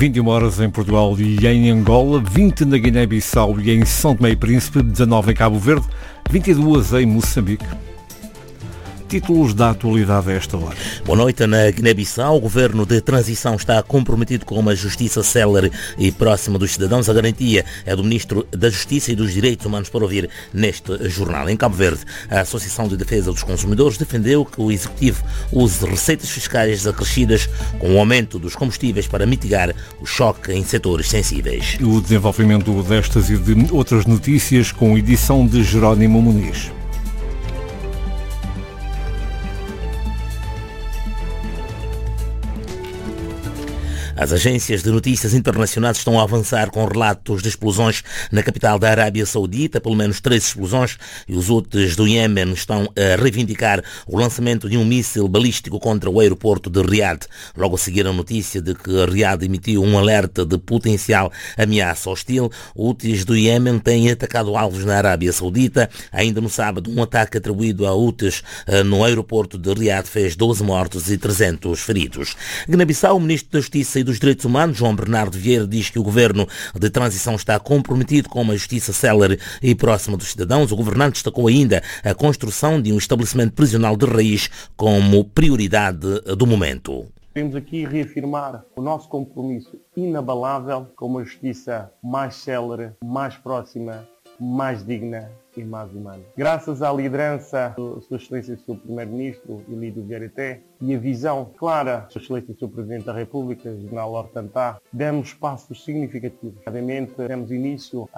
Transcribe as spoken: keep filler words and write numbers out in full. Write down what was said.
vinte e uma horas em Portugal e em Angola, vinte na Guiné-Bissau e em São Tomé e Príncipe, dezanove em Cabo Verde, vinte e dois em Moçambique. Títulos da atualidade a esta hora. Boa noite. Na Guiné-Bissau, o governo de transição está comprometido com uma justiça célere e próxima dos cidadãos. A garantia é do Ministro da Justiça e dos Direitos Humanos para ouvir neste jornal. Em Cabo Verde, a Associação de Defesa dos Consumidores defendeu que o Executivo use receitas fiscais acrescidas com o aumento dos combustíveis para mitigar o choque em setores sensíveis. O desenvolvimento destas e de outras notícias com edição de Jerónimo Muniz. As agências de notícias internacionais estão a avançar com relatos de explosões na capital da Arábia Saudita, pelo menos três explosões, e os Houthis do Iêmen estão a reivindicar o lançamento de um míssil balístico contra o aeroporto de Riad. Logo a seguir a notícia de que Riad emitiu um alerta de potencial ameaça hostil, os Houthis do Iêmen têm atacado alvos na Arábia Saudita. Ainda no sábado, um ataque atribuído a Houthis no aeroporto de Riad fez doze mortos e trezentos feridos. Guiné-Bissau, o Ministro da Justiça e dos Direitos Humanos, João Bernardo Vieira, diz que o governo de transição está comprometido com uma justiça célere e próxima dos cidadãos. O governante destacou ainda a construção de um estabelecimento prisional de raiz como prioridade do momento. Queremos aqui reafirmar o nosso compromisso inabalável com uma justiça mais célere, mais próxima, mais digna e mais humana. Graças à liderança da Sua Excelência Senhor Primeiro-Ministro Elídio Vieira Té e a visão clara da Sua Excelência Senhor Presidente da República, General Hortantá, demos passos significativos. Obviamente, demos início